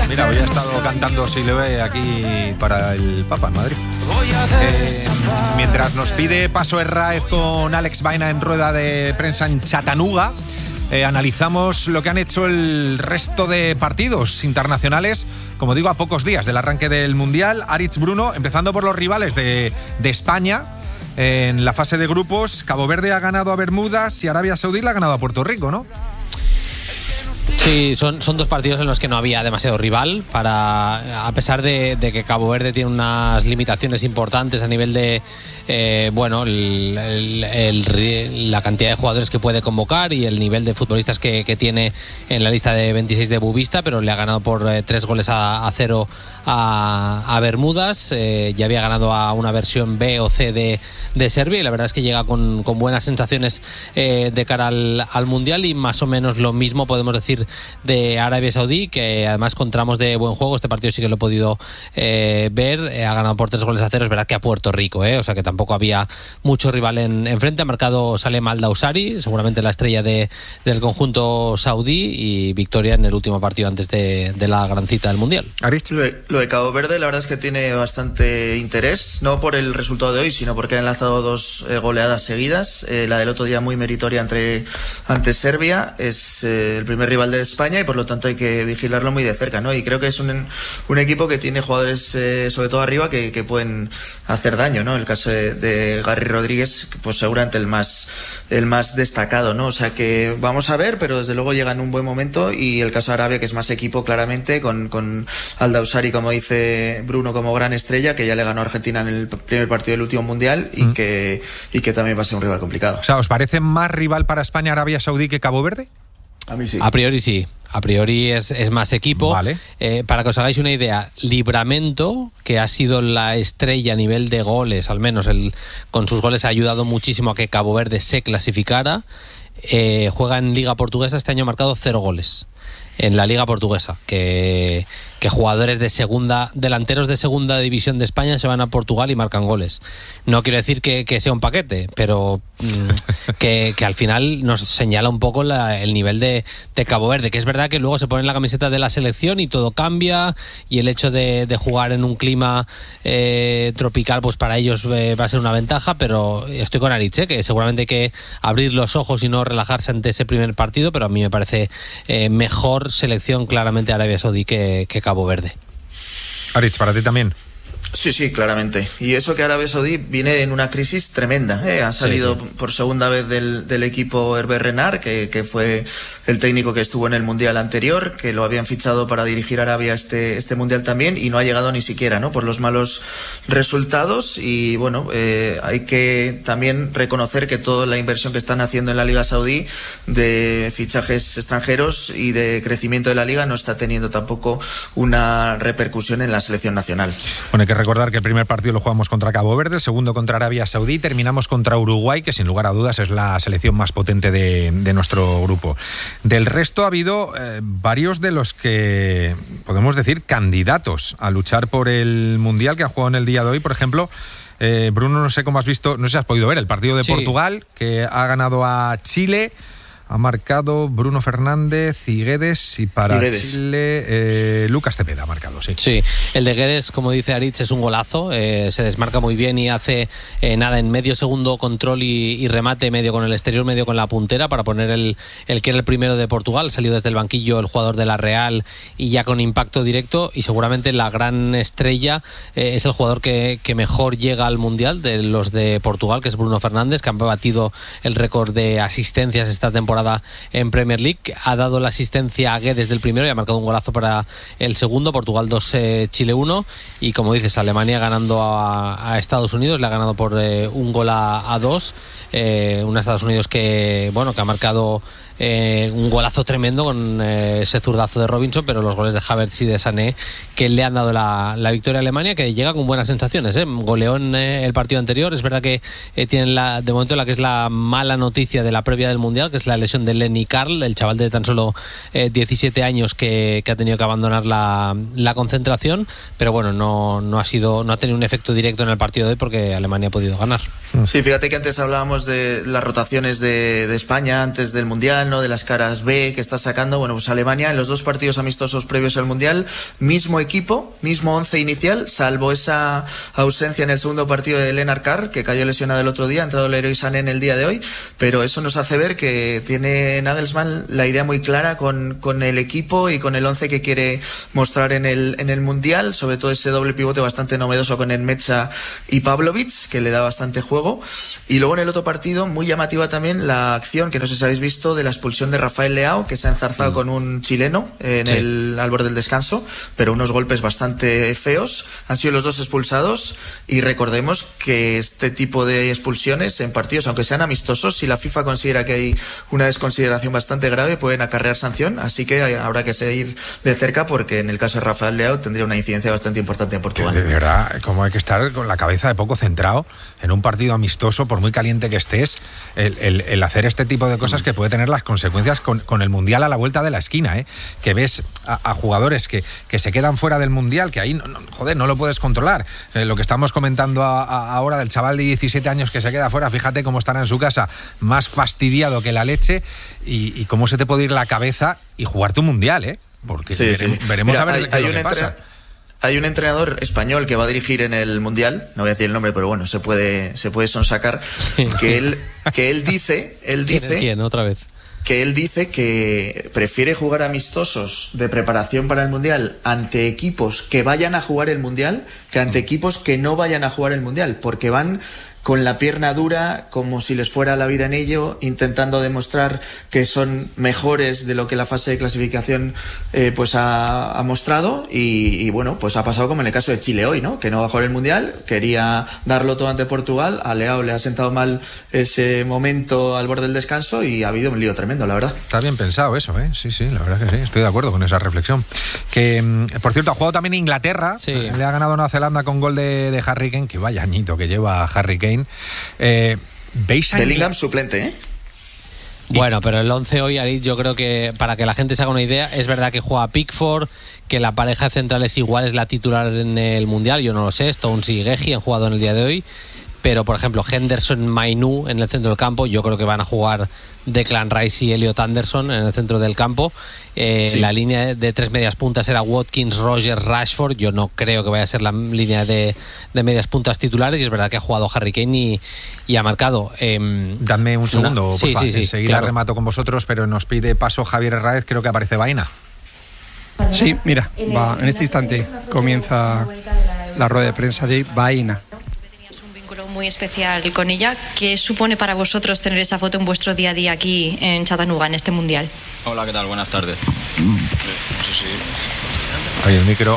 Mira, hoy ha estado cantando Si le ve aquí para el Papa en Madrid. Mientras nos pide paso Herráez con Alex Baena en rueda de prensa en Chattanooga, analizamos lo que han hecho el resto de partidos internacionales, como digo, a pocos días del arranque del Mundial. Aritz, Bruno, empezando por los rivales de España. En la fase de grupos, Cabo Verde ha ganado a Bermudas y Arabia Saudí le ha ganado a Puerto Rico, ¿no? Sí, son dos partidos en los que no había demasiado rival, a pesar de que Cabo Verde tiene unas limitaciones importantes a nivel de la cantidad de jugadores que puede convocar y el nivel de futbolistas que tiene en la lista de 26 de Bubista, pero le ha ganado por 3-0 a Bermudas. Ya había ganado a una versión B o C de Serbia, y la verdad es que llega con buenas sensaciones de cara al Mundial, y más o menos lo mismo podemos decir de Arabia Saudí, que además con tramos de buen juego. Este partido sí que lo he podido ver. Ha ganado por 3-0. Es verdad que a Puerto Rico, o sea que tampoco había mucho rival enfrente. Ha marcado Salem Al-Dawsari, seguramente la estrella del conjunto saudí, y victoria en el último partido antes de la gran cita del Mundial. Lo de Cabo Verde la verdad es que tiene bastante interés, no por el resultado de hoy, sino porque ha enlazado 2 goleadas seguidas. La del otro día muy meritoria ante Serbia. Es el primer rival de España y por lo tanto hay que vigilarlo muy de cerca, ¿no? Y creo que es un equipo que tiene jugadores sobre todo arriba que pueden hacer daño, ¿no? El caso de Garry Rodríguez, pues seguramente el más destacado, ¿no? O sea que vamos a ver, pero desde luego llega en un buen momento. Y el caso de Arabia, que es más equipo claramente, con Al-Dawsari, como dice Bruno, como gran estrella, que ya le ganó a Argentina en el primer partido del último Mundial, y que también va a ser un rival complicado. O sea, ¿os parece más rival para España Arabia Saudí que Cabo Verde? A mí sí. A priori sí. A priori es más equipo. Vale. Para que os hagáis una idea, Livramento, que ha sido la estrella a nivel de goles, al menos con sus goles ha ayudado muchísimo a que Cabo Verde se clasificara, juega en Liga Portuguesa. Este año ha marcado 0 goles en la Liga Portuguesa, que jugadores delanteros de segunda división de España se van a Portugal y marcan goles. No quiero decir que sea un paquete, pero que al final nos señala un poco el nivel de Cabo Verde, que es verdad que luego se pone la camiseta de la selección y todo cambia, y el hecho de jugar en un clima tropical, pues para ellos va a ser una ventaja. Pero estoy con Aritz, que seguramente hay que abrir los ojos y no relajarse ante ese primer partido, pero a mí me parece mejor selección claramente Arabia Saudí que Cabo Verde. Aritz, para ti también. Sí, claramente. Y eso que Arabia Saudí viene en una crisis tremenda. Ha salido por segunda vez del equipo Hervé Renard, que fue el técnico que estuvo en el Mundial anterior, que lo habían fichado para dirigir Arabia este Mundial también, y no ha llegado ni siquiera, ¿no? Por los malos resultados. Y bueno, hay que también reconocer que toda la inversión que están haciendo en la Liga Saudí de fichajes extranjeros y de crecimiento de la Liga no está teniendo tampoco una repercusión en la selección nacional. Bueno, hay que recordar que el primer partido lo jugamos contra Cabo Verde, el segundo contra Arabia Saudí, terminamos contra Uruguay, que sin lugar a dudas es la selección más potente de nuestro grupo. Del resto ha habido varios de los que podemos decir candidatos a luchar por el Mundial, que han jugado en el día de hoy. Por ejemplo, Bruno, no sé cómo has visto, no sé si has podido ver el partido de Portugal, que ha ganado a Chile. Ha marcado Bruno Fernández y Guedes, y para Chile Lucas Cepeda ha marcado, sí. Sí, el de Guedes, como dice Aritz, es un golazo, se desmarca muy bien y hace en medio segundo control y remate, medio con el exterior, medio con la puntera, para poner el que era el primero de Portugal. Salió desde el banquillo el jugador de la Real y ya con impacto directo, y seguramente la gran estrella es el jugador que mejor llega al Mundial de los de Portugal, que es Bruno Fernández, que ha batido el récord de asistencias esta temporada en Premier League. Ha dado la asistencia a Guedes del primero y ha marcado un golazo para el segundo. Portugal 2, Chile 1, y como dices, Alemania ganando a Estados Unidos, le ha ganado por 1-2, un Estados Unidos que ha marcado un golazo tremendo con ese zurdazo de Robinson, pero los goles de Havertz y de Sané que le han dado la victoria a Alemania, que llega con buenas sensaciones. Goleó en el partido anterior. Es verdad que tienen de momento la que es la mala noticia de la previa del Mundial, que es la lesión de Lenny Carl, el chaval de tan solo 17 años que ha tenido que abandonar la concentración, pero bueno, no ha tenido un efecto directo en el partido de hoy porque Alemania ha podido ganar. Sí, fíjate que antes hablábamos de las rotaciones de España antes del Mundial, ¿no? De las caras B que está sacando. Bueno, pues Alemania en los 2 partidos amistosos previos al Mundial, mismo equipo, mismo 11 inicial, salvo esa ausencia en el segundo partido de Lennart Carr, que cayó lesionado el otro día, ha entrado Leroy Sané en el día de hoy, pero eso nos hace ver que tiene Nagelsmann la idea muy clara con el equipo y con el 11 que quiere mostrar en el Mundial, sobre todo ese doble pivote bastante novedoso con Nmecha y Pavlovic, que le da bastante juego. Y luego en el otro partido, muy llamativa también la acción, que no sé si habéis visto, de la expulsión de Rafael Leao, que se ha enzarzado con un chileno al borde del descanso, pero unos golpes bastante feos. Han sido los 2 expulsados, y recordemos que este tipo de expulsiones en partidos, aunque sean amistosos, si la FIFA considera que hay una desconsideración bastante grave, pueden acarrear sanción, así que habrá que seguir de cerca, porque en el caso de Rafael Leao tendría una incidencia bastante importante en Portugal. De verdad, como hay que estar con la cabeza de poco centrado en un partido amistoso, por muy caliente que estés, el hacer este tipo de cosas que puede tener las consecuencias con el Mundial a la vuelta de la esquina, que ves a jugadores que se quedan fuera del Mundial, que ahí no lo puedes controlar. Lo que estamos comentando ahora del chaval de 17 años que se queda fuera, fíjate cómo estará en su casa, más fastidiado que la leche, y cómo se te puede ir la cabeza y jugar tu Mundial, porque veremos. Mira, a ver qué pasa. Hay un entrenador español que va a dirigir en el Mundial, no voy a decir el nombre, pero bueno, se puede sonsacar, que él dice ¿Quién? Otra vez. Que él dice que prefiere jugar amistosos de preparación para el Mundial ante equipos que vayan a jugar el Mundial que ante equipos que no vayan a jugar el Mundial, porque van con la pierna dura, como si les fuera la vida en ello, intentando demostrar que son mejores de lo que la fase de clasificación pues ha mostrado, y bueno, pues ha pasado como en el caso de Chile hoy, ¿no? Que no va a jugar el Mundial, quería darlo todo ante Portugal, a Leao le ha sentado mal ese momento al borde del descanso y ha habido un lío tremendo, la verdad. Está bien pensado eso, Sí, la verdad que sí, estoy de acuerdo con esa reflexión. Que, por cierto, ha jugado también Inglaterra, le ha ganado Nueva Zelanda con gol de Harry Kane, que vaya añito que lleva Harry Kane. ¿Veis a Bellingham suplente, Bueno, pero el 11 hoy, Aritz, yo creo que para que la gente se haga una idea, es verdad que juega Pickford, que la pareja central es igual, es la titular en el Mundial, yo no lo sé, Stones y Guehi han jugado en el día de hoy, pero por ejemplo Henderson, Mainoo en el centro del campo, yo creo que van a jugar Declan Rice y Elliot Anderson en el centro del campo. La línea de 3 medias puntas era Watkins, Rogers, Rashford. Yo no creo que vaya a ser la línea de medias puntas titulares, y es verdad que ha jugado Harry Kane y ha marcado. Dadme un segundo, por favor. Enseguida claro. Remato con vosotros, pero nos pide paso Javier Herráez, creo que aparece Baena. Sí, mira, en este instante comienza la rueda de prensa de Baena. Muy especial con ella. ¿Qué supone para vosotros tener esa foto en vuestro día a día aquí en Chattanooga, en este Mundial? Hola, ¿qué tal? Buenas tardes. No sé si... Ahí el micro.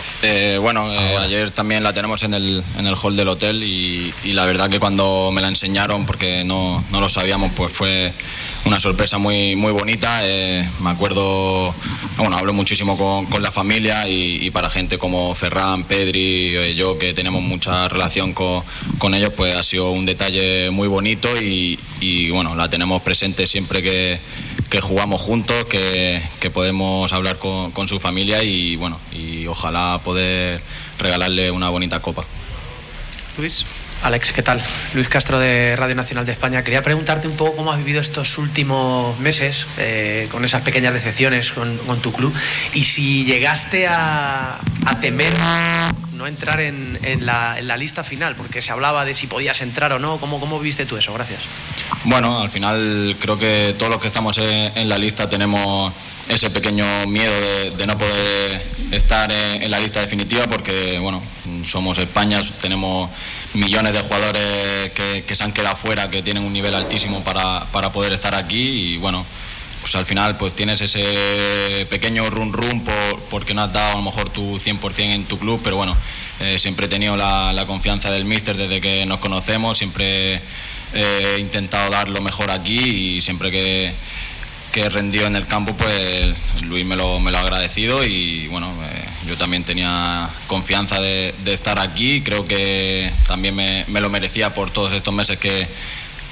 Ayer también la tenemos en el hall del hotel, y la verdad que cuando me la enseñaron, porque no lo sabíamos, pues fue una sorpresa muy, muy bonita. Me acuerdo, hablo muchísimo con la familia, y para gente como Ferran, Pedri, yo, que tenemos mucha relación con ellos, pues ha sido un detalle muy bonito, y la tenemos presente siempre que jugamos juntos, que podemos hablar con su familia, y ojalá poder regalarle una bonita copa. Luis. Alex, ¿qué tal? Luis Castro, de Radio Nacional de España. Quería preguntarte un poco cómo has vivido estos últimos meses con esas pequeñas decepciones con tu club, y si llegaste a temer no entrar en la lista final, porque se hablaba de si podías entrar o no. ¿Cómo viste tú eso? Gracias. Bueno, al final creo que todos los que estamos en la lista tenemos ese pequeño miedo de no poder estar en la lista definitiva, porque somos España, tenemos millones de jugadores que se han quedado fuera, que tienen un nivel altísimo para poder estar aquí, y pues al final pues tienes ese pequeño run porque no has dado a lo mejor tu 100% en tu club, pero siempre he tenido la confianza del míster desde que nos conocemos, siempre he intentado dar lo mejor aquí, y siempre que he rendido en el campo, pues Luis me lo ha agradecido, y yo también tenía confianza de estar aquí. Creo que también me lo merecía por todos estos meses que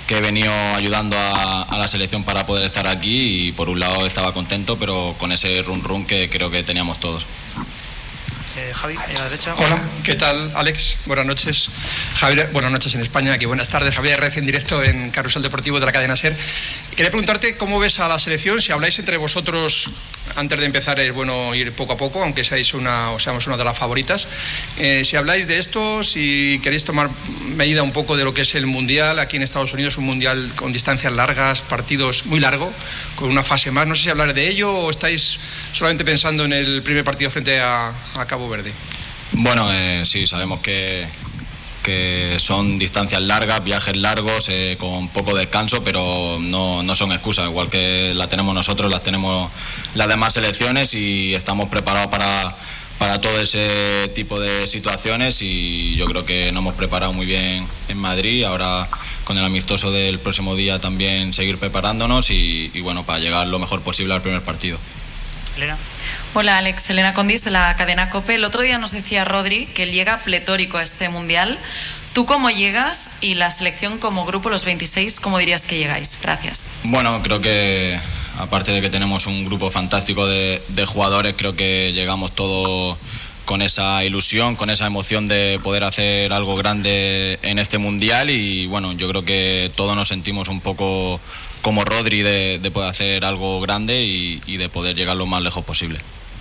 he venido ayudando a la selección para poder estar aquí, y por un lado estaba contento, pero con ese run que creo que teníamos todos. Javi, ahí a la derecha. Hola, ¿qué tal, Alex? Buenas noches. Javier, buenas noches en España, aquí buenas tardes. Javier Rez en directo en Carrusel Deportivo de la cadena SER. Quería preguntarte cómo ves a la selección, si habláis entre vosotros antes de empezar, es bueno ir poco a poco, aunque seamos una de las favoritas. Si habláis de esto, si queréis tomar medida un poco de lo que es el Mundial, aquí en Estados Unidos, un Mundial con distancias largas, partidos muy largos, con una fase más. No sé si hablar de ello o estáis solamente pensando en el primer partido frente a Cabo Verde. Bueno, sí, sabemos que son distancias largas, viajes largos, con poco descanso, pero no son excusas. Igual que la tenemos nosotros, las tenemos las demás selecciones, y estamos preparados para todo ese tipo de situaciones, y yo creo que nos hemos preparado muy bien en Madrid. Ahora con el amistoso del próximo día también seguir preparándonos y bueno, para llegar lo mejor posible al primer partido. Elena. Hola Alex, Elena Condis de la cadena COPE. El otro día nos decía Rodri que él llega pletórico a este Mundial. ¿Tú cómo llegas y la selección como grupo, los 26, cómo dirías que llegáis? Gracias. Bueno, creo que aparte de que tenemos un grupo fantástico de jugadores, creo que llegamos todos con esa ilusión, con esa emoción de poder hacer algo grande en este Mundial, y bueno, yo creo que todos nos sentimos un poco como Rodri de poder hacer algo grande y de poder llegar lo más lejos posible.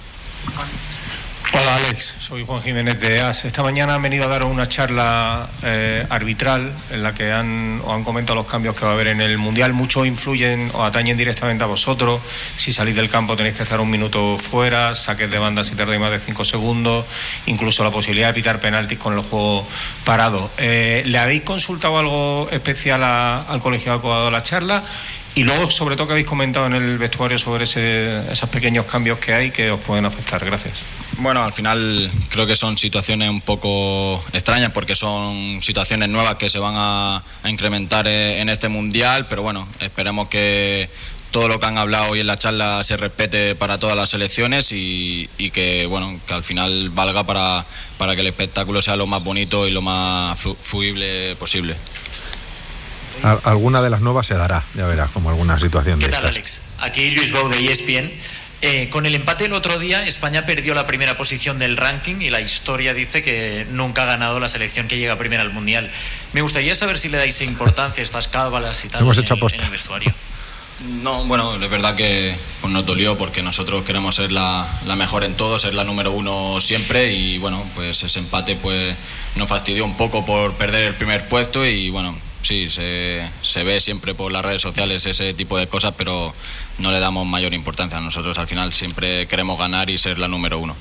Hola Alex, soy Juan Jiménez de AS. Esta mañana han venido a dar una charla arbitral en la que han comentado los cambios que va a haber en el Mundial. Muchos influyen o atañen directamente a vosotros. Si salís del campo tenéis que estar un minuto fuera, saques de banda si tardáis más de 5 segundos, incluso la posibilidad de pitar penaltis con el juego parado. ¿Le habéis consultado algo especial al colegiado que ha dado la charla? Y luego, sobre todo, que habéis comentado en el vestuario sobre esos pequeños cambios que hay que os pueden afectar. Gracias. Bueno, al final creo que son situaciones un poco extrañas, porque son situaciones nuevas que se van a incrementar en este Mundial, pero bueno, esperemos que todo lo que han hablado hoy en la charla se respete para todas las selecciones y que bueno, que al final valga para que el espectáculo sea lo más bonito y lo más fluible posible. Alguna de las nuevas se dará, ya verás, como alguna situación de estas. ¿Qué tal, Alex? Aquí Luis Bou de ESPN. Con el empate el otro día, España perdió la primera posición del ranking y la historia dice que nunca ha ganado la selección que llega primera al Mundial. Me gustaría saber si le dais importancia a estas cábalas y tal Hemos hecho aposta en el vestuario. No, bueno, es verdad que pues nos dolió, porque nosotros queremos ser la mejor en todo, ser la número 1 siempre, y bueno, pues ese empate pues nos fastidió un poco por perder el primer puesto, y bueno, sí, se ve siempre por las redes sociales ese tipo de cosas, pero no le damos mayor importancia. Nosotros al final siempre queremos ganar y ser la número 1.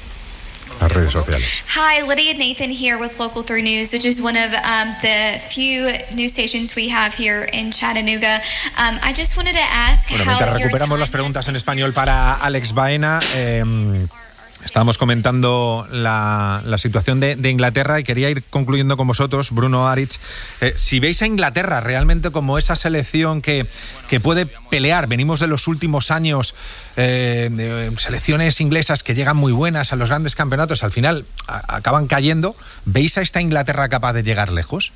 Las redes sociales. Hi, Lydia Nathan here with Local 3 News, which is one of the few news stations we have here in Chattanooga. I just wanted to ask mientras recuperamos las preguntas en español para Alex Baena, estábamos comentando la situación de Inglaterra, y quería ir concluyendo con vosotros, Bruno, Aritz, si veis a Inglaterra realmente como esa selección que puede pelear. Venimos de los últimos años de selecciones inglesas que llegan muy buenas a los grandes campeonatos, al final acaban cayendo. ¿Veis a esta Inglaterra capaz de llegar lejos?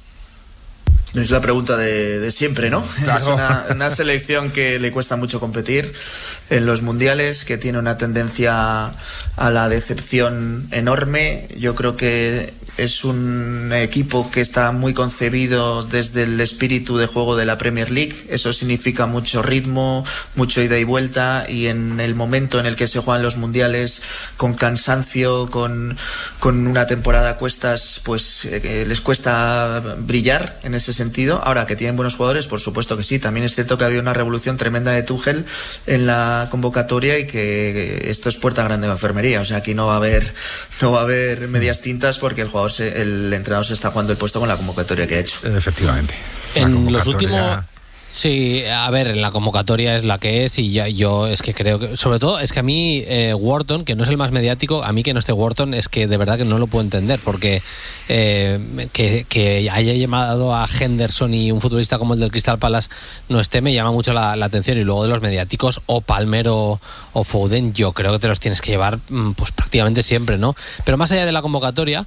Es la pregunta de siempre, ¿no? Claro. Es una selección que le cuesta mucho competir en los mundiales, que tiene una tendencia a la decepción enorme. Yo creo que es un equipo que está muy concebido desde el espíritu de juego de la Premier League. Eso significa mucho ritmo, mucho ida y vuelta, y en el momento en el que se juegan los mundiales con cansancio, con una temporada a cuestas, pues les cuesta brillar en ese sentido. Ahora, que tienen buenos jugadores, por supuesto que sí. También es cierto que había una revolución tremenda de Tuchel en la convocatoria, y que esto es puerta grande de enfermería. O sea, aquí no va a haber medias tintas, porque el entrenador se está jugando el puesto con la convocatoria que ha hecho. Efectivamente. En los últimos Sí, a ver, en la convocatoria es la que es y yo es que creo que, sobre todo, es que a mí Wharton, que no es el más mediático, a mí que no esté Wharton es que de verdad que no lo puedo entender, porque que haya llamado a Henderson y un futbolista como el del Crystal Palace no esté, me llama mucho la atención. Y luego de los mediáticos, o Palmer o Foden, yo creo que te los tienes que llevar pues prácticamente siempre, ¿no? Pero más allá de la convocatoria,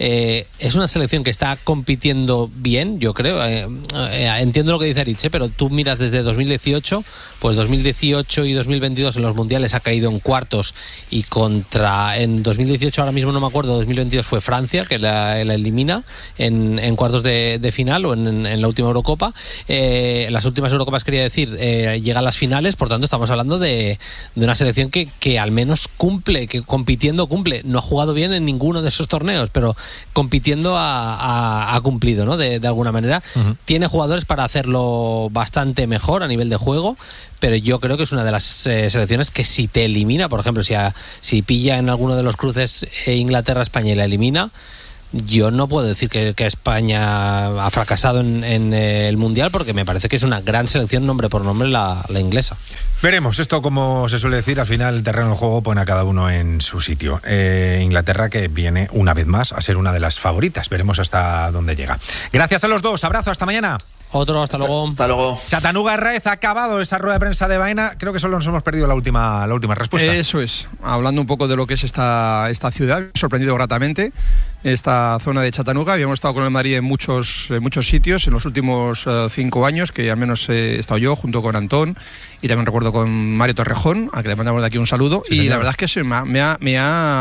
es una selección que está compitiendo bien, yo creo. Entiendo lo que dice Aritz, pero tú miras desde 2018, pues 2018 y 2022 en los mundiales ha caído en cuartos, y en 2018 ahora mismo no me acuerdo, 2022 fue Francia que la elimina en cuartos de final, o en la última Eurocopa. Las últimas Eurocopas, quería decir, llega a las finales. Por tanto, estamos hablando de una selección que al menos cumple, que compitiendo cumple. No ha jugado bien en ninguno de esos torneos, pero compitiendo ha cumplido, ¿no? De alguna manera. Uh-huh. Tiene jugadores para hacerlo bastante mejor a nivel de juego, pero yo creo que es una de las selecciones que, si te elimina, por ejemplo, si pilla en alguno de los cruces Inglaterra-España y la elimina, yo no puedo decir que España ha fracasado en el Mundial, porque me parece que es una gran selección, nombre por nombre, la inglesa. Veremos, esto, como se suele decir, al final el terreno de juego pone a cada uno en su sitio. Inglaterra, que viene una vez más a ser una de las favoritas, veremos hasta dónde llega. Gracias a los dos, abrazo, hasta mañana. Otro, hasta luego. Hasta luego. Chattanooga Raez, ha acabado esa rueda de prensa de Baena. Creo que solo nos hemos perdido la última respuesta. Eso es, hablando un poco de lo que es esta ciudad, sorprendido gratamente esta zona de Chattanooga. Habíamos estado con el Madrid en muchos sitios en los últimos 5 años, que al menos he estado yo junto con Antón, y también recuerdo con Mario Torrejón, a que le mandamos de aquí un saludo. Sí, y señor. La verdad es que me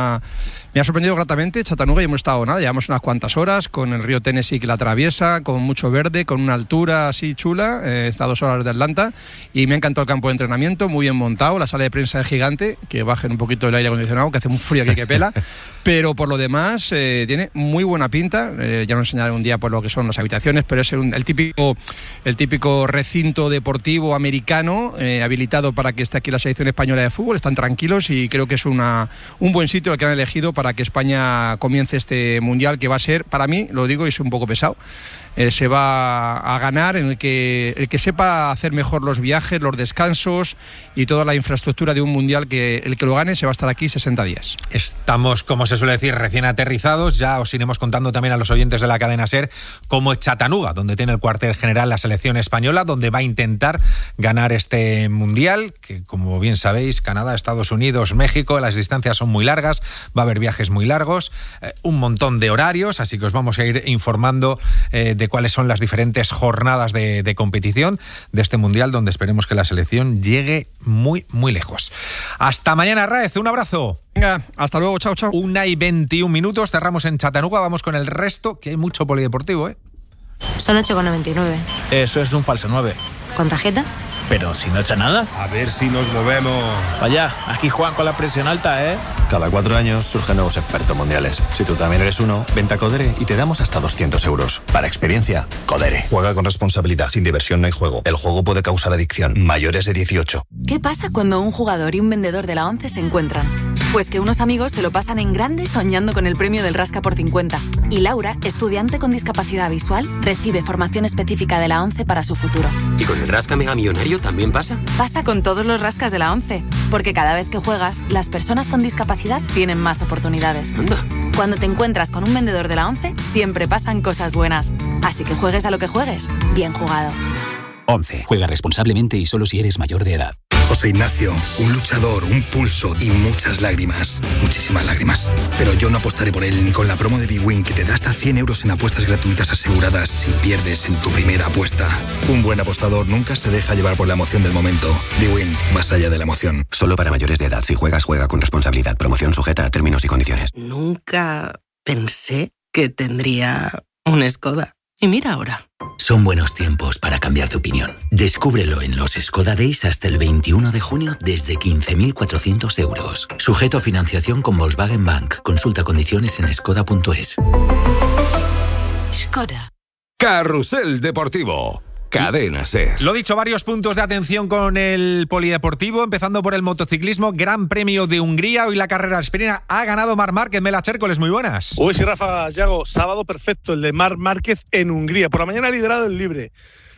ha sorprendido gratamente Chattanooga, y hemos estado, llevamos unas cuantas horas con el río Tennessee que la atraviesa, con mucho verde, con una altura así chula. Está a 2 horas de Atlanta, y me ha encantado el campo de entrenamiento, muy bien montado. La sala de prensa es gigante, que bajen un poquito el aire acondicionado, que hace un frío aquí que pela. Pero por lo demás tiene muy buena pinta. Ya nos enseñaré un día por lo que son las habitaciones, pero es el típico recinto deportivo americano habilitado para que esté aquí la selección española de fútbol. Están tranquilos, y creo que es un buen sitio el que han elegido para que España comience este mundial, que va a ser, para mí, lo digo y soy un poco pesado, se va a ganar en el que sepa hacer mejor los viajes, los descansos y toda la infraestructura de un mundial, que el que lo gane se va a estar aquí 60 días. Estamos, como se suele decir, recién aterrizados. Ya os iremos contando también a los oyentes de la cadena SER cómo es Chattanooga, donde tiene el cuartel general la selección española, donde va a intentar ganar este mundial, que, como bien sabéis, Canadá, Estados Unidos, México, las distancias son muy largas, va a haber viajes muy largos, un montón de horarios, así que os vamos a ir informando de cuáles son las diferentes jornadas de competición de este mundial, donde esperemos que la selección llegue muy, muy lejos. Hasta mañana, Raez, un abrazo. Venga, hasta luego, chao, chao. 1:21, cerramos en Chattanooga, vamos con el resto, que hay mucho polideportivo, ¿eh? Son 8,99. Eso es un falso 9. ¿Con tarjeta? Pero si no echa nada. A ver si nos movemos. Vaya, aquí Juan con la presión alta, ¿eh? Cada 4 años surgen nuevos expertos mundiales. Si tú también eres uno, vente a Codere y te damos hasta 200 euros. Para experiencia, Codere. Juega con responsabilidad. Sin diversión no hay juego. El juego puede causar adicción. Mayores de 18. ¿Qué pasa cuando un jugador y un vendedor de la ONCE se encuentran? Pues que unos amigos se lo pasan en grande soñando con el premio del Rasca por 50. Y Laura, estudiante con discapacidad visual, recibe formación específica de la ONCE para su futuro. ¿Y con el Rasca Mega Millonario también pasa? Pasa con todos los rascas de la ONCE, porque cada vez que juegas, las personas con discapacidad tienen más oportunidades. Anda. Cuando te encuentras con un vendedor de la ONCE, siempre pasan cosas buenas. Así que juegues a lo que juegues, bien jugado. ONCE. Juega responsablemente y solo si eres mayor de edad. José Ignacio, un luchador, un pulso y muchas lágrimas. Muchísimas lágrimas. Pero yo no apostaré por él ni con la promo de bwin, que te da hasta 100 euros en apuestas gratuitas aseguradas si pierdes en tu primera apuesta. Un buen apostador nunca se deja llevar por la emoción del momento. bwin, más allá de la emoción. Solo para mayores de edad. Si juegas, juega con responsabilidad. Promoción sujeta a términos y condiciones. Nunca pensé que tendría un Skoda. Y mira ahora. Son buenos tiempos para cambiar de opinión. Descúbrelo en los Skoda Days hasta el 21 de junio desde 15.400 euros. Sujeto a financiación con Volkswagen Bank. Consulta condiciones en skoda.es. Skoda. Carrusel Deportivo. Cadena SER. Lo dicho, varios puntos de atención con el polideportivo, empezando por el motociclismo, Gran Premio de Hungría. Hoy la carrera sprint ha ganado Marc Márquez. Mela Chércoles, muy buenas. Uy, sí, Rafa, Yago, sábado perfecto, el de Marc Márquez en Hungría. Por la mañana ha liderado el libre.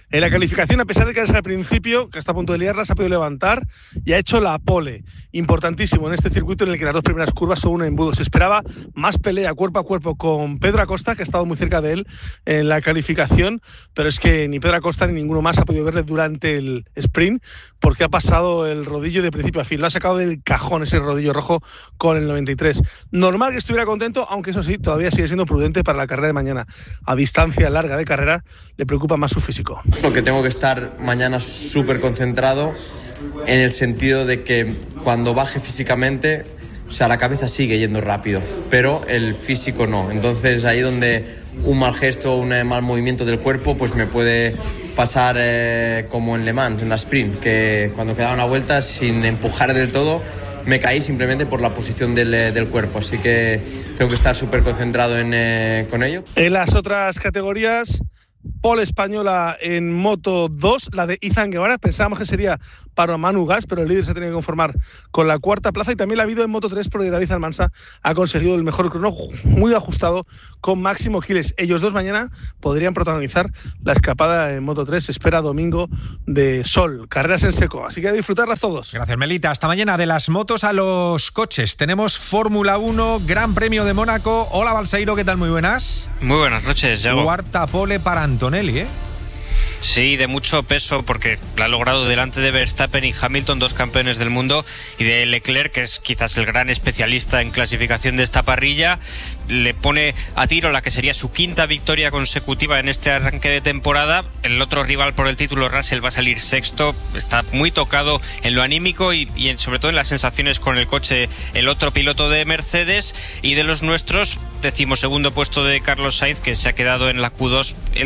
En la calificación, a pesar de que al principio, que está a punto de liarla, se ha podido levantar y ha hecho la pole. Importantísimo en este circuito en el que las dos primeras curvas son un embudo. Se esperaba más pelea cuerpo a cuerpo con Pedro Acosta, que ha estado muy cerca de él en la calificación, pero es que ni Pedro Acosta ni ninguno más ha podido verle durante el sprint, porque ha pasado el rodillo de principio a fin. Lo ha sacado del cajón ese rodillo rojo con el 93. Normal que estuviera contento, aunque eso sí, todavía sigue siendo prudente para la carrera de mañana. A distancia larga de carrera le preocupa más su físico. Porque tengo que estar mañana súper concentrado, en el sentido de que cuando baje físicamente, o sea, la cabeza sigue yendo rápido, pero el físico no. Entonces ahí donde un mal gesto, un mal movimiento del cuerpo, pues me puede pasar como en Le Mans, en la sprint, que cuando quedaba una vuelta sin empujar del todo, me caí simplemente por la posición del cuerpo. Así que tengo que estar súper concentrado con ello. En las otras categorías, pole española en Moto 2, la de Izan Guevara. Pensábamos que sería para Manu Gas, pero el líder se ha tenido que conformar con la cuarta plaza. Y también la ha habido en Moto 3, porque David Almansa ha conseguido el mejor crono, muy ajustado con Máximo Quiles. Ellos dos mañana podrían protagonizar la escapada en Moto 3. Se espera domingo de sol, carreras en seco, así que a disfrutarlas todos. Gracias, Melita. Hasta mañana. De las motos a los coches, tenemos Fórmula 1, Gran Premio de Mónaco. Hola, Balseiro, ¿qué tal? Muy buenas. Muy buenas noches, Yago. Cuarta pole para Antonelli, ¿eh? Sí, de mucho peso, porque la ha logrado delante de Verstappen y Hamilton, dos campeones del mundo, y de Leclerc, que es quizás el gran especialista en clasificación de esta parrilla. Le pone a tiro la que sería su quinta victoria consecutiva en este arranque de temporada. El otro rival por el título, Russell, va a salir sexto. Está muy tocado en lo anímico y sobre todo en las sensaciones con el coche, el otro piloto de Mercedes. Y de los nuestros, 12º puesto de Carlos Sainz, que se ha quedado en la Q2.